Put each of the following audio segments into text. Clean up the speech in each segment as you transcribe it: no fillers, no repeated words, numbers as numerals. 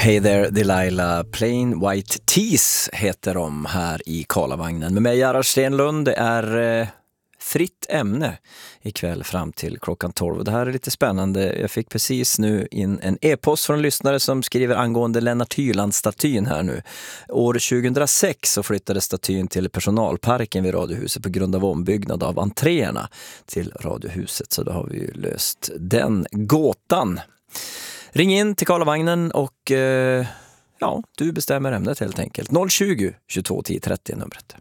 Hey there Delilah, Plain White Tees heter de här i Karlavagnen. Med mig Gerhard Stenlund, det är fritt ämne ikväll fram till klockan 12. Det här är lite spännande. Jag fick precis nu in en e-post från en lyssnare som skriver angående Lennart Hyland-statyn här nu. År 2006 så flyttade statyn till personalparken vid Radiohuset på grund av ombyggnad av entréerna till Radiohuset. Så då har vi ju löst den gåtan. Ring in till Karlavagnen och ja, du bestämmer ämnet helt enkelt. 020 22 10 30 numret.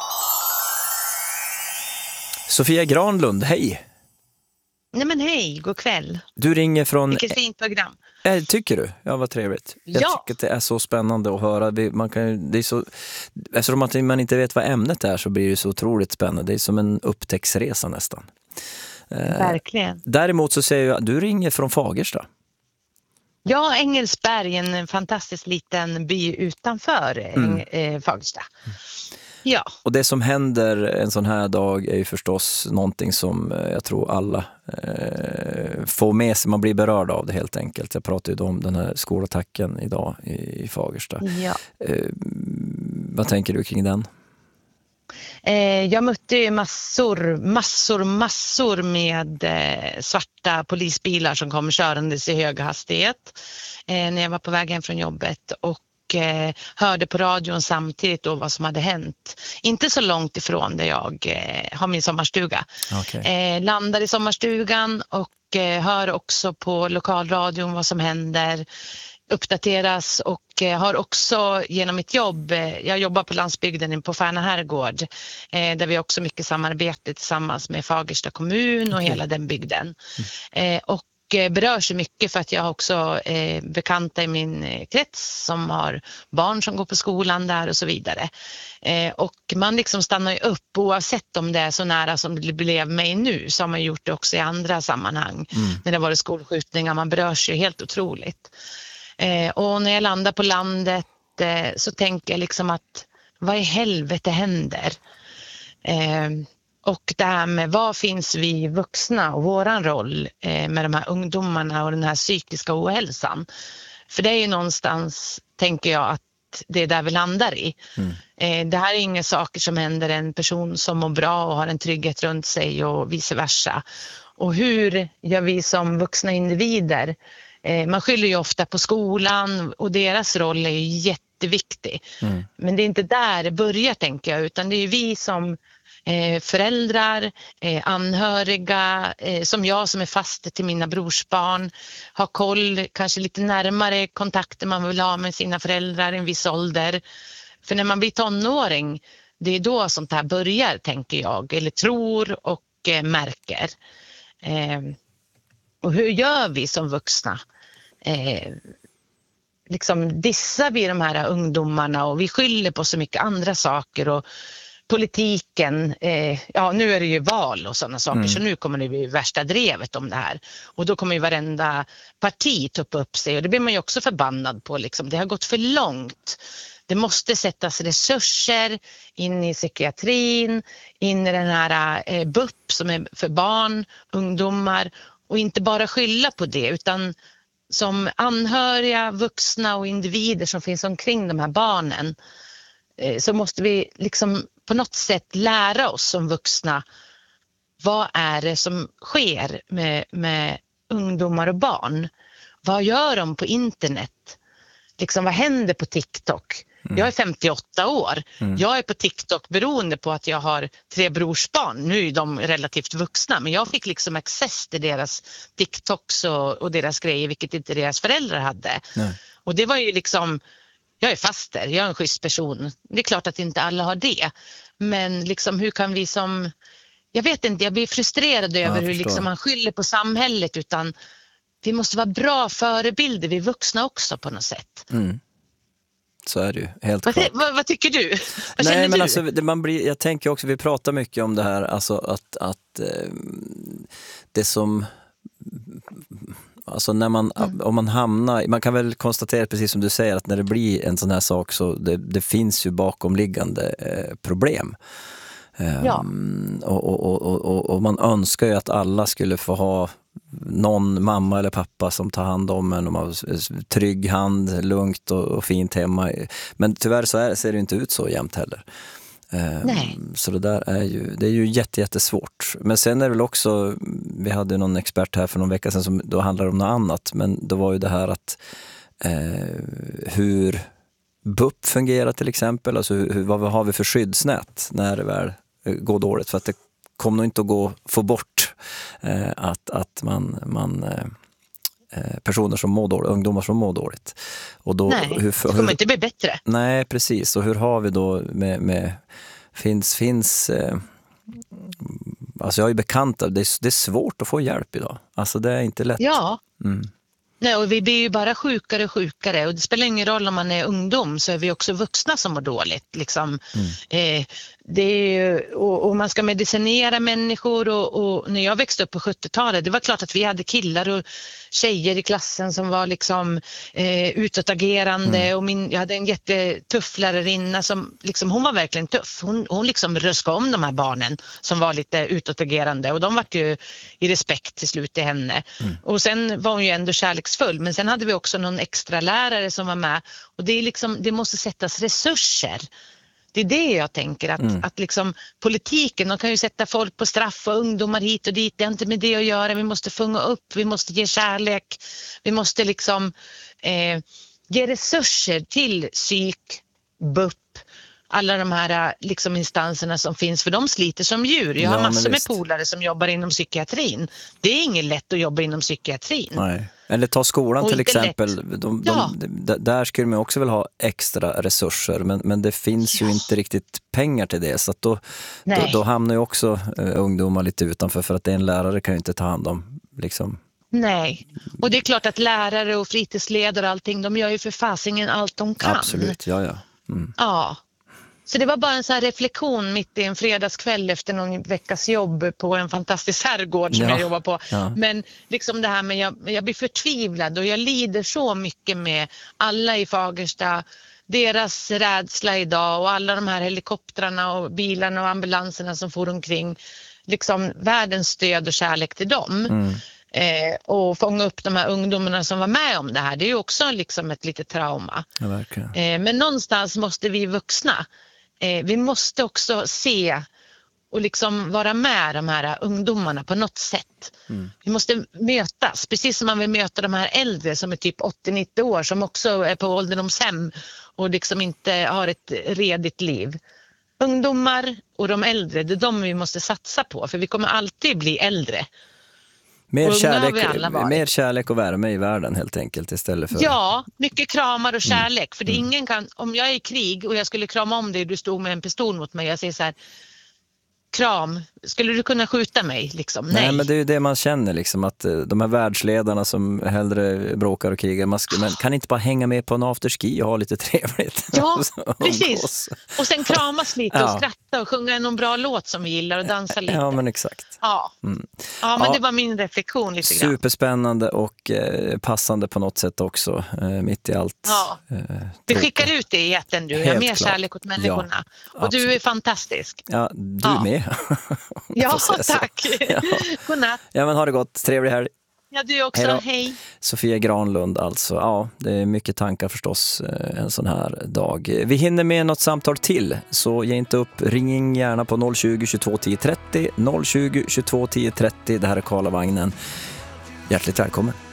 Sofia Granlund, hej! Nej men hej, god kväll. Du ringer från... Vilket fint program. Tycker du? Ja, vad trevligt. Jag tycker att det är så spännande att höra. Det är så, eftersom att man inte vet vad ämnet är så blir det så otroligt spännande. Det är som en upptäcktsresa nästan. Verkligen. Däremot så säger jag att du ringer från Fagersta. Ja, Engelsberg, en fantastisk liten by utanför Fagersta. Ja. Och det som händer en sån här dag är ju förstås någonting som jag tror alla får med sig. Man blir berörd av det helt enkelt. Jag pratade ju om den här skolattacken idag i Fagersta. Ja. Vad tänker du kring den? Jag mötte ju massor med svarta polisbilar som kom körandes i hög hastighet när jag var på väg hem från jobbet och hörde på radion samtidigt då vad som hade hänt. Inte så långt ifrån där jag har min sommarstuga. Okay. Landar i sommarstugan och hör också på lokalradion vad som händer. Uppdateras och har också genom mitt jobb, jag jobbar på landsbygden på Färna herrgård där vi också mycket samarbete tillsammans med Fagersta kommun och hela den bygden. Och berörs mycket för att jag har också bekanta i min krets som har barn som går på skolan där och så vidare. Och man liksom stannar ju upp oavsett om det är så nära som det blev mig nu, så har man gjort det också i andra sammanhang när det var skolskjutningar. Man berörs ju helt otroligt. Och när jag landar på landet så tänker jag liksom att vad i helvete händer? Och det här med vad finns vi vuxna och våran roll med de här ungdomarna och den här psykiska ohälsan? För det är ju någonstans, tänker jag, att det är där vi landar i. Det här är inga saker som händer en person som mår bra och har en trygghet runt sig och vice versa. Och hur gör vi som vuxna individer? Man skyller ju ofta på skolan och deras roll är ju jätteviktig. Men det är inte där det börjar, tänker jag, utan det är vi som föräldrar, anhöriga, som jag som är faster till mina brorsbarn, har koll, kanske lite närmare kontakter man vill ha med sina föräldrar i en viss ålder. För när man blir tonåring, det är då sånt här börjar, tänker jag, eller tror och märker. Och hur gör vi som vuxna? Liksom dissar vi de här ungdomarna och vi skyller på så mycket andra saker och politiken, ja nu är det ju val och sådana saker så nu kommer det bli värsta drevet om det här och då kommer ju varenda parti tuppa upp sig och det blir man ju också förbannad på liksom. Det har gått för långt. Det måste sättas resurser in i psykiatrin, in i den här BUP som är för barn, ungdomar och inte bara skylla på det utan som anhöriga, vuxna och individer som finns omkring de här barnen så måste vi liksom på något sätt lära oss som vuxna vad är det som sker med ungdomar och barn. Vad gör de på internet? Liksom, vad händer på TikTok? Jag är 58 år. Jag är på TikTok beroende på att jag har 3 brorsbarn. Nu är de relativt vuxna men jag fick liksom access till deras TikToks och deras grejer vilket inte deras föräldrar hade. Nej. Och det var ju liksom, jag är faster, jag är en schysst person. Det är klart att inte alla har det. Men liksom hur kan vi som, jag vet inte, jag blir frustrerad över hur liksom man skyller på samhället utan vi måste vara bra förebilder, vi vuxna också på något sätt. Så är det ju, helt klart. Vad tycker du? Vad Nej, känner men du? alltså, jag tänker också, vi pratar mycket om det här, alltså att det som, alltså när man, om man hamnar, man kan väl konstatera precis som du säger att när det blir en sån här sak så det finns ju bakomliggande problem. Ja. Och man önskar ju att alla skulle få ha någon mamma eller pappa som tar hand om en, de har trygg hand, lugnt och fint hemma. Men tyvärr ser det inte ut så jämt heller. Nej. Så det där är ju jättesvårt. Men sen är det väl också, vi hade någon expert här för någon vecka sedan som då handlar om något annat, men då var ju det här att hur BUP fungerar till exempel, alltså vad har vi för skyddsnät när det väl går dåligt, för att det kommer nog inte att gå få bort att man personer som mår dåligt, ungdomar som mår dåligt. Och då, nej, det kommer inte bli bättre. Nej, precis. Och hur har vi då med finns alltså jag är bekant av det är svårt att få hjälp idag. Alltså det är inte lätt. Ja. Nej, och vi blir ju bara sjukare och sjukare, och det spelar ingen roll om man är ungdom, så är vi också vuxna som mår dåligt liksom. Det är ju, och man ska medicinera människor, och när jag växte upp på 70-talet, det var klart att vi hade killar och tjejer i klassen som var liksom utåtagerande, och jag hade en jättetuff lärarinna som liksom, hon var verkligen tuff, hon liksom röskade om de här barnen som var lite utåtagerande, och de var ju i respekt till slut till henne. Och sen var hon ju ändå kärleksfull, men sen hade vi också någon extra lärare som var med, och det är liksom, det måste sättas resurser. Det är det jag tänker, att liksom politiken, de kan ju sätta folk på straff och ungdomar hit och dit, det är inte med det att göra. Vi måste fånga upp, vi måste ge kärlek, vi måste liksom ge resurser till psyk, BUP, alla de här liksom instanserna som finns, för de sliter som djur. Jag har massor med polare som jobbar inom psykiatrin. Det är inget lätt att jobba inom psykiatrin. Nej. Eller ta skolan och till exempel. Där skulle man också väl ha extra resurser, men det finns ju inte riktigt pengar till det. Så att då hamnar ju också ungdomar lite utanför, för att en lärare kan ju inte ta hand om liksom. Nej, och det är klart att lärare och fritidsledare och allting, de gör ju för fasingen allt de kan. Absolut, ja. Ja. Så det var bara en sån här reflektion mitt i en fredagskväll efter någon veckas jobb på en fantastisk herrgård som jag jobbar på. Ja. Men liksom det här med jag blir förtvivlad, och jag lider så mycket med alla i Fagersta, deras rädsla idag, och alla de här helikoptrarna och bilarna och ambulanserna som får omkring. Liksom världens stöd och kärlek till dem. Och fånga upp de här ungdomarna som var med om det här. Det är ju också liksom ett litet trauma. Ja, verkligen. Men någonstans måste vi vuxna, vi måste också se och liksom vara med de här ungdomarna på något sätt. Vi måste mötas, precis som man vill möta de här äldre som är typ 80-90 år, som också är på ålderdomshem och liksom inte har ett redigt liv. Ungdomar och de äldre, det är de vi måste satsa på, för vi kommer alltid bli äldre. Mer kärlek och värme i världen helt enkelt, istället för... Ja, mycket kramar och kärlek. För det ingen kan, om jag är i krig och jag skulle krama om dig och du stod med en pistol mot mig, jag säger så här: kram, skulle du kunna skjuta mig? Liksom? Nej, men det är ju det man känner liksom, att de här världsledarna som hellre bråkar och krigar, man kan inte bara hänga med på en afterski och ha lite trevligt. Ja, precis. Och sen kramas lite och skratta och sjunga någon bra låt som vi gillar och dansa lite. Ja, men exakt. Ja, men det var min reflektion lite grann. Superspännande och passande på något sätt också, mitt i allt. Ja. Vi skickar ut det i jätten, du. Jag har mer kärlek åt människorna. Ja, och absolut. Du är fantastisk. Ja, du med. Ja, tack. Ja. Godnatt. Ja, men ha det gott. Trevlig helg. Ja, du också. Hej. Sofia Granlund alltså. Ja, det är mycket tankar förstås en sån här dag. Vi hinner med något samtal till, så ge inte upp. Ring gärna på 020 22 10 30. 020 22 10 30. Det här är Karlavagnen. Hjärtligt välkommen.